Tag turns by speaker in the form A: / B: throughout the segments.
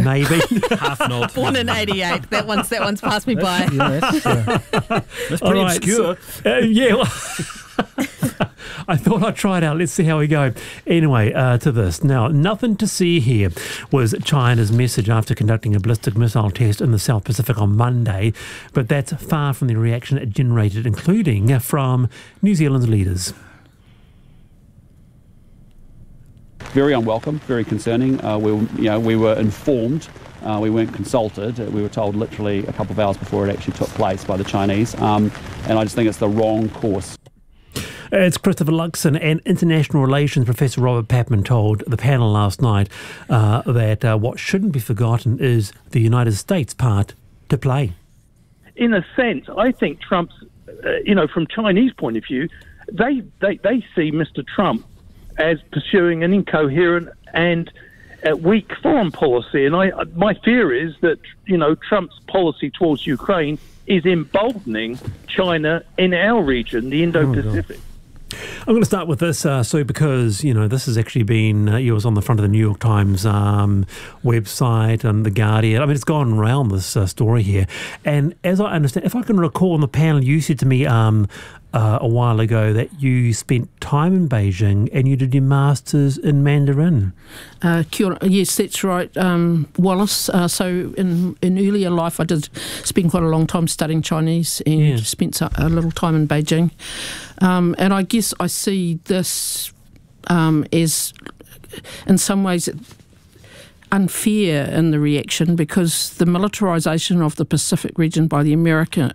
A: maybe.
B: Half nod.
C: Born in 88. That one's passed me by.
B: That's pretty obscure.
A: I thought I'd try it out. Let's see how we go. Anyway, to this. Now, nothing to see here was China's message after conducting a ballistic missile test in the South Pacific on Monday, but that's far from the reaction it generated, including from New Zealand's leaders.
D: Very unwelcome, very concerning. We were informed. We weren't consulted. We were told literally a couple of hours before it actually took place by the Chinese. And I just think it's the wrong course.
A: It's Christopher Luxon and International Relations Professor Robert Papman told the panel last night that what shouldn't be forgotten is the United States' part to play.
E: In a sense, I think Trump's, from Chinese point of view, they see Mr. Trump as pursuing an incoherent and weak foreign policy. And my fear is that, Trump's policy towards Ukraine is emboldening China in our region, the Indo-Pacific.
A: I'm going to start with this, Sue, because, this has actually been, it was on the front of the New York Times website and The Guardian. I mean, it's gone around, this story here. And as I understand, if I can recall on the panel, you said to me a while ago that you spent time in Beijing and you did your Masters in Mandarin.
F: Kia ora. Yes, that's right, Wallace. So in earlier life, I did spend quite a long time studying Chinese and spent a little time in Beijing. And I guess I see this as, in some ways, unfair in the reaction, because the militarisation of the Pacific region by America's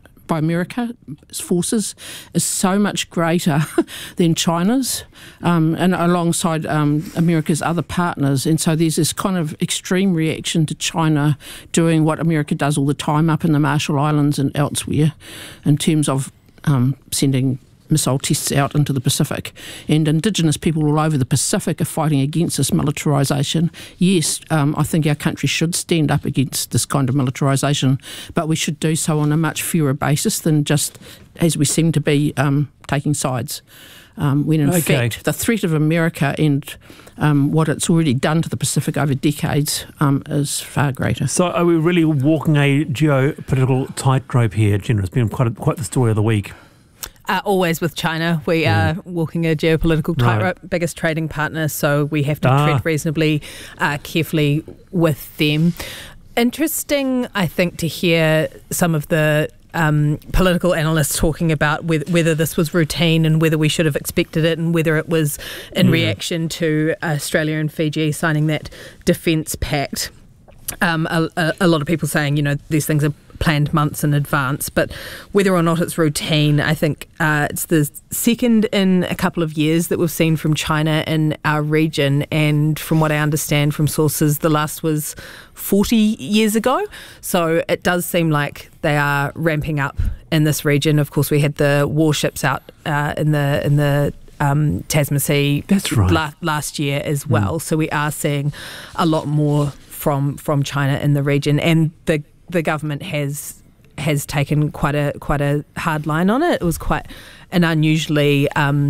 F: forces is so much greater than China's, and alongside America's other partners. And so there's this kind of extreme reaction to China doing what America does all the time up in the Marshall Islands and elsewhere in terms of sending missile tests out into the Pacific. And Indigenous people all over the Pacific are fighting against this militarisation. Yes, I think our country should stand up against this kind of militarisation, but we should do so on a much fairer basis than just, as we seem to be, taking sides. When in fact, the threat of America and what it's already done to the Pacific over decades is far greater.
A: So are we really walking a geopolitical tightrope here, Jenna? It's been quite the story of the week.
C: Always with China, we are walking a geopolitical tightrope, biggest trading partner, so we have to tread reasonably carefully with them. Interesting, I think, to hear some of the political analysts talking about whether this was routine and whether we should have expected it, and whether it was in reaction to Australia and Fiji signing that defence pact. A lot of people saying, these things are planned months in advance, but whether or not it's routine, I think it's the second in a couple of years that we've seen from China in our region, and from what I understand from sources, the last was 40 years ago. So it does seem like they are ramping up in this region. Of course, we had the warships out in the Tasman Sea last year as well. So we are seeing a lot more from China in the region, and the government has taken quite a hard line on it. It was quite an unusually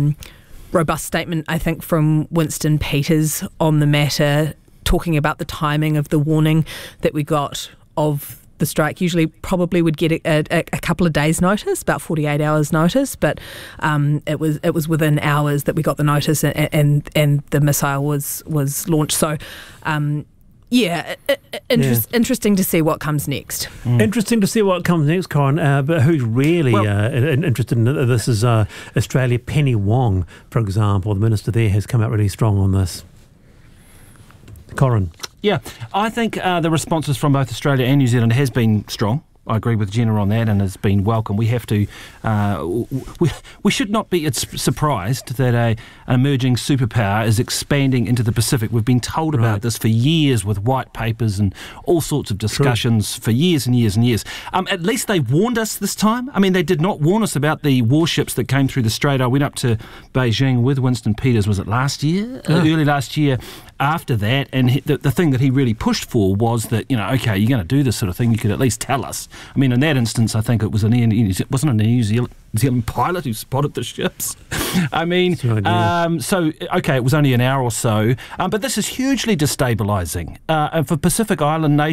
C: robust statement, I think, from Winston Peters on the matter, talking about the timing of the warning that we got of the strike. Usually probably would get a couple of days' notice, about 48 hours notice, but it was within hours that we got the notice, and the missile was launched. So interesting to see what comes next.
A: Interesting to see what comes next, Corin. But who's really interested in this is Australia. Penny Wong, for example, the minister there, has come out really strong on this. Corin.
B: Yeah, I think the responses from both Australia and New Zealand has been strong. I agree with Jenna on that, and has been welcome. We have to, we should not be surprised that an emerging superpower is expanding into the Pacific. We've been told about this for years with white papers and all sorts of discussions for years and years and years. At least they warned us this time. I mean, they did not warn us about the warships that came through the Strait. I went up to Beijing with Winston Peters, was it last year? Early last year. After that, and the thing that he really pushed for was that, okay, you're going to do this sort of thing, you could at least tell us. I mean, in that instance, I think it was wasn't it a New Zealand pilot who spotted the ships? I mean, it was only an hour or so, but this is hugely destabilising. And for Pacific Island nations,